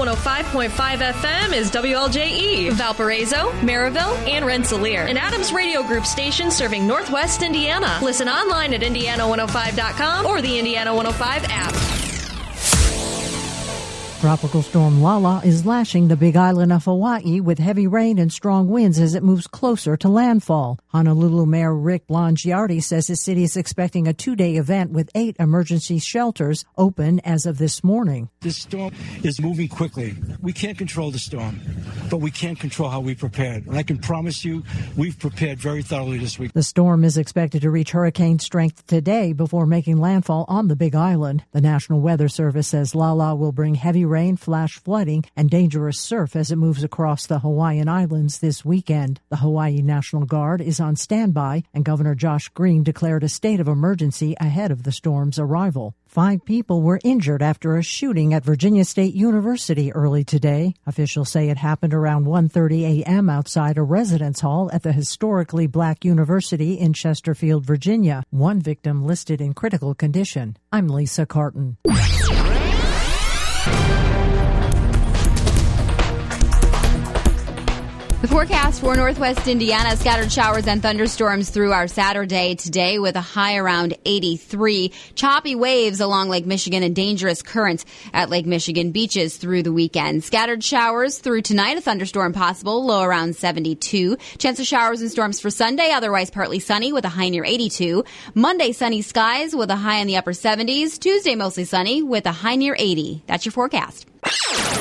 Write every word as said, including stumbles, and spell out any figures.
one oh five point five F M is W L J E, Valparaiso, Maryville, and Rensselaer. An Adams Radio Group station serving Northwest Indiana. Listen online at Indiana one oh five dot com or the Indiana one oh five app. Tropical storm Lala is lashing the Big Island of Hawaii with heavy rain and strong winds as it moves closer to landfall. Honolulu Mayor Rick Blangiardi says his city is expecting a two-day event with eight emergency shelters open as of this morning. This storm is moving quickly. We can't control the storm, but we can control how we prepared. And I can promise you we've prepared very thoroughly this week. The storm is expected to reach hurricane strength today before making landfall on the Big Island. The National Weather Service says Lala will bring heavy rain, flash flooding, and dangerous surf as it moves across the Hawaiian Islands this weekend. The Hawaii National Guard is on standby, and Governor Josh Green declared a state of emergency ahead of the storm's arrival. Five people were injured after a shooting at Virginia State University early today. Officials say it happened around one thirty a.m. outside a residence hall at the historically black university in Chesterfield, Virginia. One victim listed in critical condition. I'm Lisa Carton. The forecast for Northwest Indiana, scattered showers and thunderstorms through our Saturday today with a high around eighty-three. Choppy waves along Lake Michigan and dangerous currents at Lake Michigan beaches through the weekend. Scattered showers through tonight, a thunderstorm possible, low around seventy-two. Chance of showers and storms for Sunday, otherwise partly sunny with a high near eighty-two. Monday, sunny skies with a high in the upper seventies. Tuesday, mostly sunny with a high near eighty. That's your forecast.